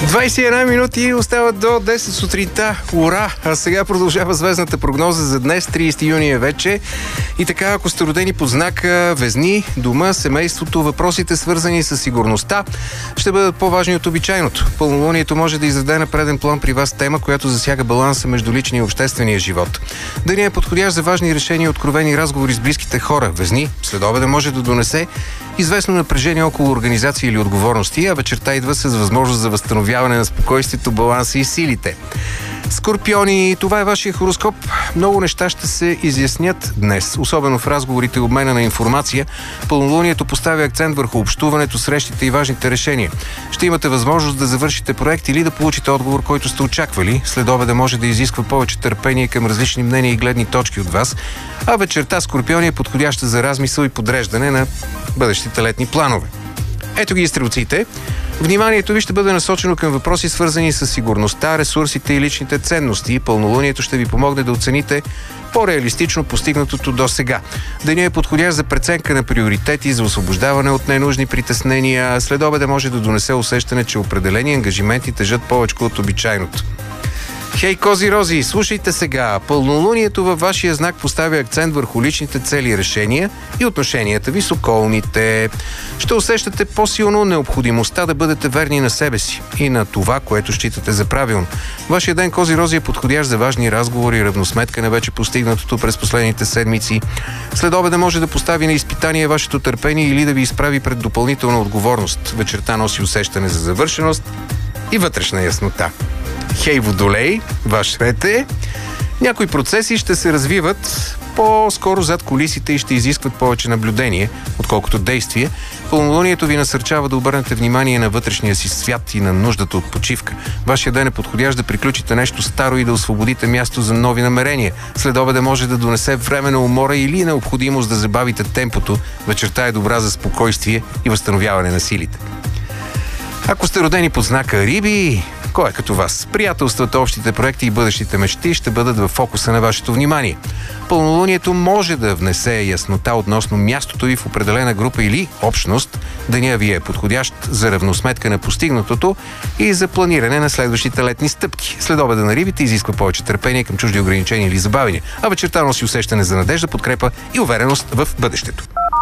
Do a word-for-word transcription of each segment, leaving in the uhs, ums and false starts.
двайсет и една минути остават до десет сутринта. Ура! А сега продължава звездната прогноза за днес, трийсети юни е вече. И така, ако сте родени под знака Везни, дома, семейството, въпросите свързани с сигурността ще бъдат по-важни от обичайното. Пълнолунието може да издаде на преден план при вас тема, която засяга баланса между личния и обществения живот. Денят е подходящ за важни решения и откровени разговори с близките хора. Везни, следобеда може да донесе известно напрежение около организация или отговорности, а вечерта идва с възможност за възстановяване на спокойствието, баланса и силите. Скорпиони, това е вашия хороскоп. Много неща ще се изяснят днес, особено в разговорите и обмена на информация. Пълнолунието поставя акцент върху общуването, срещите и важните решения. Ще имате възможност да завършите проект или да получите отговор, който сте очаквали. Следобеда може да изисква повече търпение към различни мнения и гледни точки от вас, а вечерта Скорпиони е подходяща за размисъл и подреждане на бъдещите летни планове. Ето ги и стрелците. Вниманието ви ще бъде насочено към въпроси, свързани с сигурността, ресурсите и личните ценности. Пълнолунието ще ви помогне да оцените по-реалистично постигнатото до сега. Денят е подходящ за преценка на приоритети, за освобождаване от ненужни притеснения. Следобеда може да донесе усещане, че определени ангажименти тежат повече от обичайното. Хей, кози рози, слушайте сега. Пълнолунието във вашия знак поставя акцент върху личните цели и решения и отношенията ви с околните. Ще усещате по-силно необходимостта да бъдете верни на себе си и на това, което считате за правилно. Вашия ден, кози рози, е подходящ за важни разговори и равносметка на вече постигнатото през последните седмици. Следобеда може да постави на изпитание вашето търпение или да ви изправи пред допълнителна отговорност. Вечерта носи усещане за завършеност и вътрешна яснота. Хей, Водолей, ваш ред е. Някои процеси ще се развиват по-скоро зад кулисите и ще изискват повече наблюдение, отколкото действие. Пълнолунието ви насърчава да обърнете внимание на вътрешния си свят и на нуждата от почивка. Вашия ден е подходящ да приключите нещо старо и да освободите място за нови намерения. Следобеда може да донесе временна умора или необходимост да забавите темпото. Вечерта е добра за спокойствие и възстановяване на силите. Ако сте родени под знака Риби, кой е като вас? Приятелствата, общите проекти и бъдещите мечти ще бъдат в фокуса на вашето внимание. Пълнолунието може да внесе яснота относно мястото ви в определена група или общност. Денят ви е подходящ за равносметка на постигнатото и за планиране на следващите летни стъпки. Следобеда на Рибите изисква повече търпение към чужди ограничения или забавения, а вечерта носи усещане за надежда, подкрепа и увереност в бъдещето.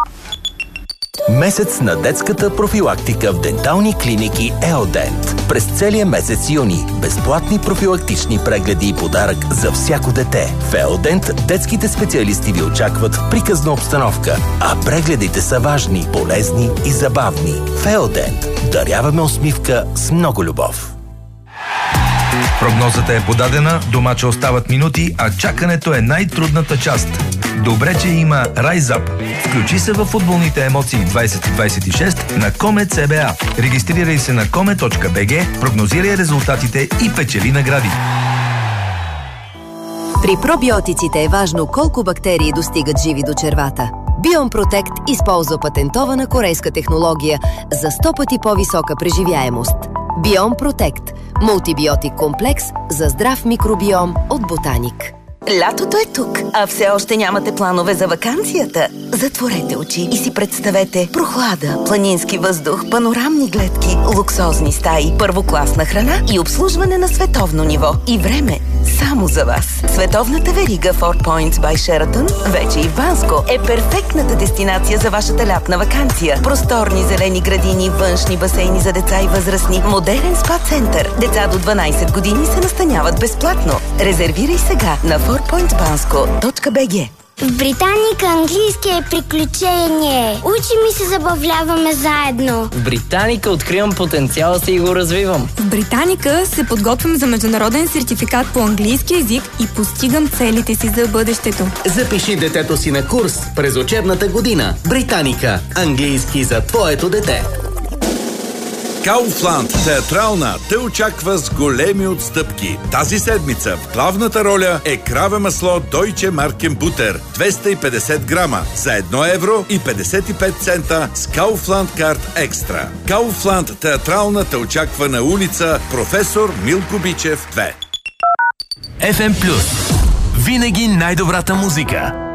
Месец на детската профилактика в дентални клиники Еодент. През целия месец юни безплатни профилактични прегледи и подарък за всяко дете. В Еодент детските специалисти ви очакват в приказна обстановка, а прегледите са важни, полезни и забавни. В Еодент даряваме усмивка с много любов. Прогнозата е подадена, домача остават минути, а чакането е най-трудната част. Добре, че има Райзап. Включи се във футболните емоции двайсет двайсет и шест на Коме Це Бе А. Регистрирай се на коме точка би джи, прогнозирай резултатите и печели награди. При пробиотиците е важно колко бактерии достигат живи до червата. Биом Протект използва патентована корейска технология за сто пъти по-висока преживяемост. Биом Протект – мултибиотик комплекс за здрав микробиом от Ботаник. Лятото е тук, а все още нямате планове за ваканцията. Затворете очи и си представете прохлада, планински въздух, панорамни гледки, луксозни стаи, първокласна храна и обслужване на световно ниво. И време само за вас. Световната верига Four Points by Sheraton, вече и в Банско, е перфектната дестинация за вашата лятна ваканция. Просторни зелени градини, външни басейни за деца и възрастни, модерен спа-център. Деца до дванайсет години се настаняват безплатно. Резервирай сега на four points bansco точка би джи. В Британика английски е приключение. Учим и се забавляваме заедно. В Британика откривам потенциала си и го развивам. В Британика се подготвям за международен сертификат по английски език и постигам целите си за бъдещето. Запиши детето си на курс през учебната година. Британика. Английски за твоето дете. Kaufland театрална те очаква с големи отстъпки. Тази седмица в главната роля е краве масло Deutsche Markenbutter двеста и петдесет грама за едно евро и петдесет и пет цента с Kaufland Card Extra. Kaufland театрална те очаква на улица Професор Милко Бичев две. еф ем Плюс. Винаги най-добрата музика.